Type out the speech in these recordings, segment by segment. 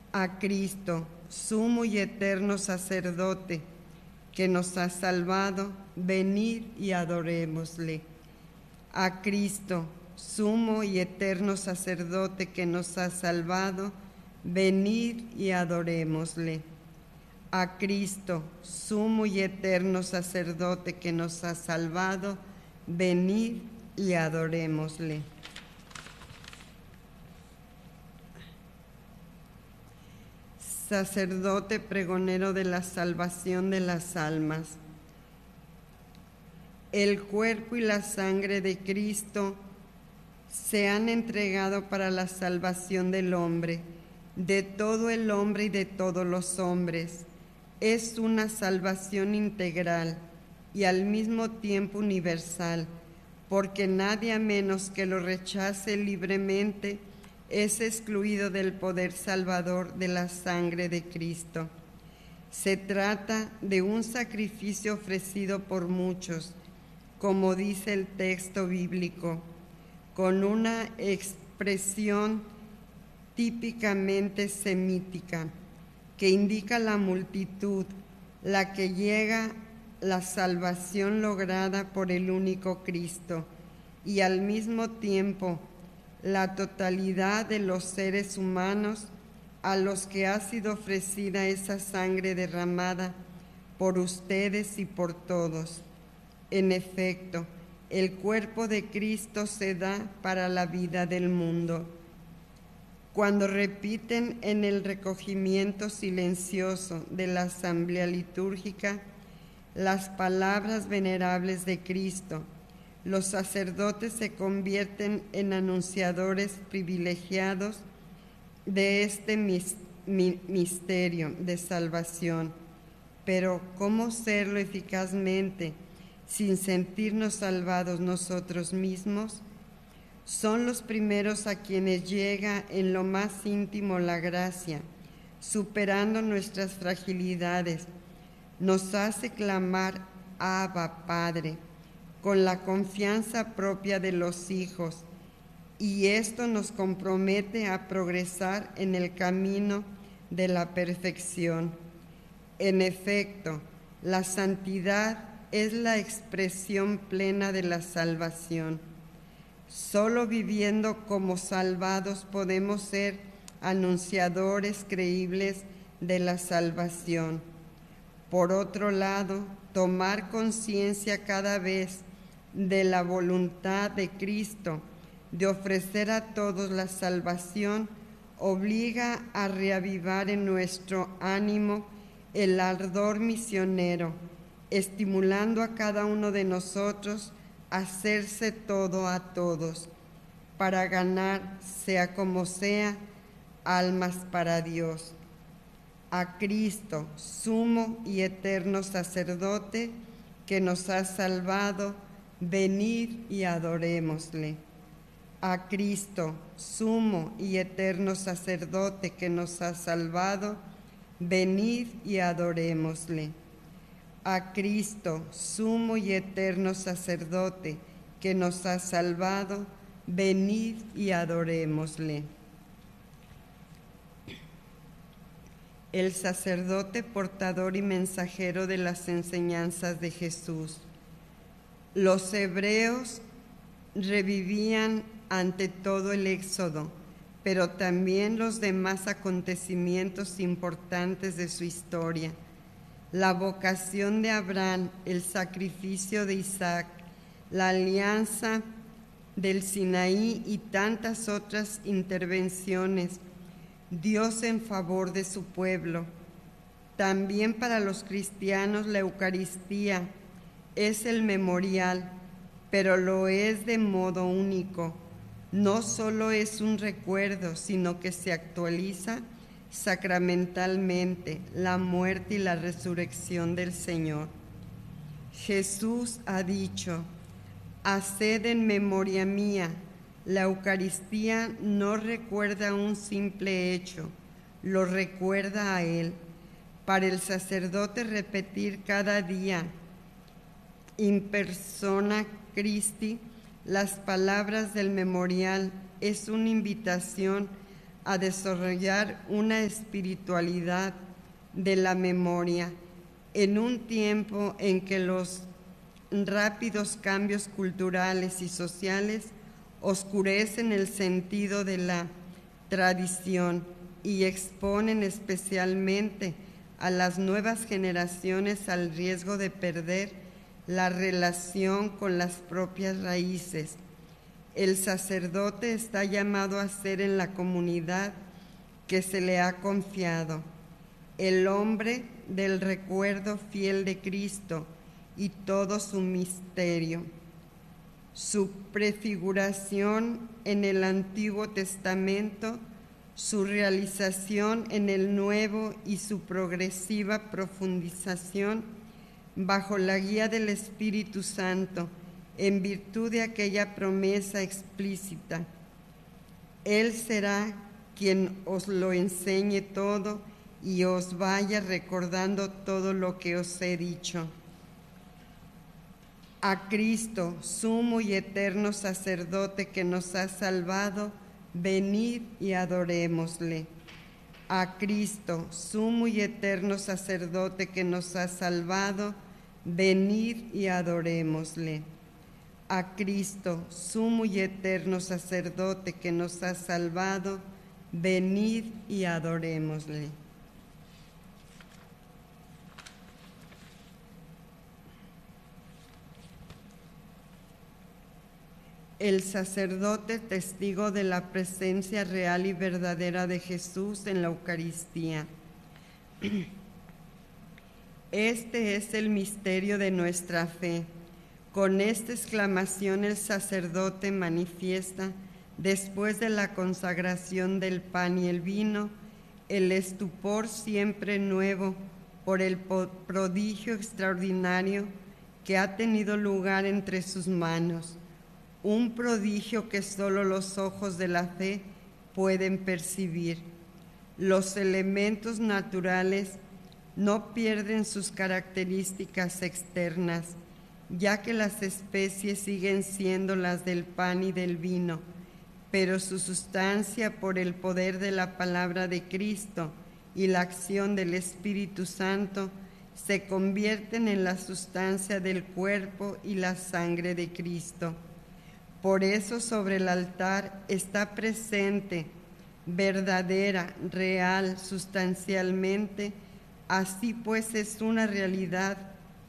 A Cristo, sumo y eterno sacerdote, que nos ha salvado, venid y adorémosle. A Cristo, sumo y eterno sacerdote que nos ha salvado, venid y adorémosle. A Cristo, sumo y eterno sacerdote que nos ha salvado, venid y adorémosle. Sacerdote pregonero de la salvación de las almas. El cuerpo y la sangre de Cristo se han entregado para la salvación del hombre, de todo el hombre y de todos los hombres. Es una salvación integral y al mismo tiempo universal, porque nadie a menos que lo rechace libremente es excluido del poder salvador de la sangre de Cristo. Se trata de un sacrificio ofrecido por muchos, como dice el texto bíblico, con una expresión típicamente semítica que indica la multitud, la que llega la salvación lograda por el único Cristo, y al mismo tiempo la totalidad de los seres humanos a los que ha sido ofrecida esa sangre derramada por ustedes y por todos. En efecto, el cuerpo de Cristo se da para la vida del mundo. Cuando repiten en el recogimiento silencioso de la asamblea litúrgica las palabras venerables de Cristo, los sacerdotes se convierten en anunciadores privilegiados de este misterio de salvación. Pero ¿cómo serlo eficazmente sin sentirnos salvados nosotros mismos? Son los primeros a quienes llega en lo más íntimo la gracia, superando nuestras fragilidades. Nos hace clamar, Abba, Padre, con la confianza propia de los hijos, y esto nos compromete a progresar en el camino de la perfección. En efecto, la santidad es la expresión plena de la salvación. Solo viviendo como salvados podemos ser anunciadores creíbles de la salvación. Por otro lado, tomar conciencia cada vez de la voluntad de Cristo de ofrecer a todos la salvación obliga a reavivar en nuestro ánimo el ardor misionero, estimulando a cada uno de nosotros a hacerse todo a todos, para ganar, sea como sea, almas para Dios. A Cristo, sumo y eterno sacerdote, que nos ha salvado, venid y adorémosle. A Cristo, sumo y eterno sacerdote, que nos ha salvado, venid y adorémosle. A Cristo, sumo y eterno sacerdote, que nos ha salvado, venid y adorémosle. El sacerdote portador y mensajero de las enseñanzas de Jesús. Los hebreos revivían ante todo el Éxodo, pero también los demás acontecimientos importantes de su historia. La vocación de Abraham, el sacrificio de Isaac, la alianza del Sinaí y tantas otras intervenciones, Dios en favor de su pueblo. También para los cristianos la Eucaristía es el memorial, pero lo es de modo único. No solo es un recuerdo, sino que se actualiza sacramentalmente la muerte y la resurrección del Señor. Jesús ha dicho: haced en memoria mía. La Eucaristía no recuerda un simple hecho, lo recuerda a Él. Para el sacerdote repetir cada día, in persona Christi, las palabras del memorial es una invitación a desarrollar una espiritualidad de la memoria en un tiempo en que los rápidos cambios culturales y sociales oscurecen el sentido de la tradición y exponen especialmente a las nuevas generaciones al riesgo de perder la relación con las propias raíces. El sacerdote está llamado a ser en la comunidad que se le ha confiado, el hombre del recuerdo fiel de Cristo y todo su misterio. Su prefiguración en el Antiguo Testamento, su realización en el Nuevo y su progresiva profundización bajo la guía del Espíritu Santo, en virtud de aquella promesa explícita. Él será quien os lo enseñe todo y os vaya recordando todo lo que os he dicho. A Cristo, sumo y eterno sacerdote que nos ha salvado, venid y adorémosle. A Cristo, sumo y eterno sacerdote que nos ha salvado, venid y adorémosle. A Cristo, sumo y eterno sacerdote que nos ha salvado, venid y adorémosle. El sacerdote testigo de la presencia real y verdadera de Jesús en la Eucaristía. Este es el misterio de nuestra fe. Con esta exclamación el sacerdote manifiesta, después de la consagración del pan y el vino, el estupor siempre nuevo por el prodigio extraordinario que ha tenido lugar entre sus manos, un prodigio que solo los ojos de la fe pueden percibir. Los elementos naturales no pierden sus características externas, ya que las especies siguen siendo las del pan y del vino, pero su sustancia, por el poder de la palabra de Cristo y la acción del Espíritu Santo, se convierten en la sustancia del cuerpo y la sangre de Cristo. Por eso sobre el altar está presente, verdadera, real, sustancialmente, así pues es una realidad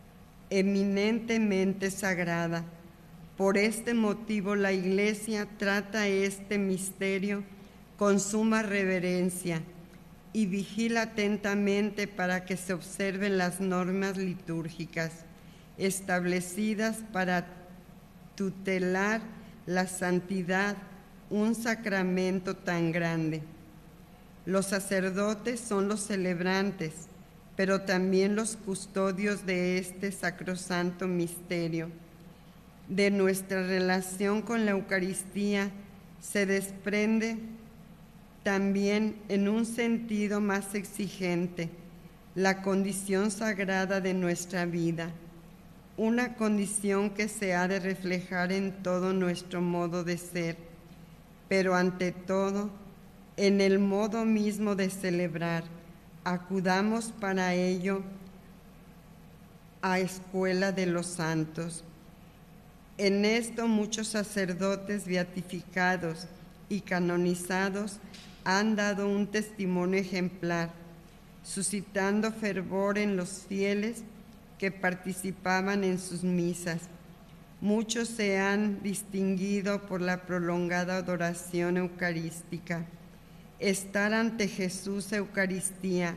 eminentemente sagrada. Por este motivo la Iglesia trata este misterio con suma reverencia y vigila atentamente para que se observen las normas litúrgicas establecidas para tutelar la santidad, un sacramento tan grande. Los sacerdotes son los celebrantes, pero también los custodios de este sacrosanto misterio. De nuestra relación con la Eucaristía se desprende también, en un sentido más exigente, la condición sagrada de nuestra vida, una condición que se ha de reflejar en todo nuestro modo de ser, pero ante todo, en el modo mismo de celebrar. Acudamos para ello a Escuela de los Santos. En esto muchos sacerdotes beatificados y canonizados han dado un testimonio ejemplar, suscitando fervor en los fieles que participaban en sus misas. Muchos se han distinguido por la prolongada adoración eucarística. Estar ante Jesús Eucaristía,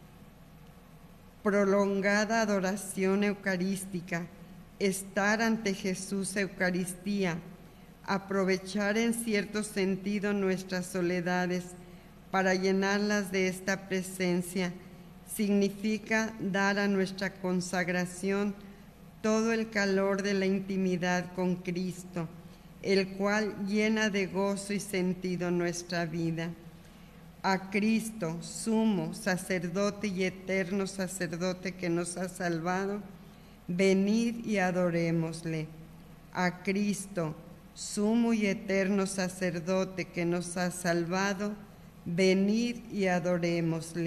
prolongada adoración eucarística, estar ante Jesús Eucaristía, aprovechar en cierto sentido nuestras soledades para llenarlas de esta presencia, significa dar a nuestra consagración todo el calor de la intimidad con Cristo, el cual llena de gozo y sentido nuestra vida. A Cristo, sumo sacerdote y eterno sacerdote que nos ha salvado, venid y adorémosle. A Cristo, sumo y eterno sacerdote que nos ha salvado, venid y adorémosle.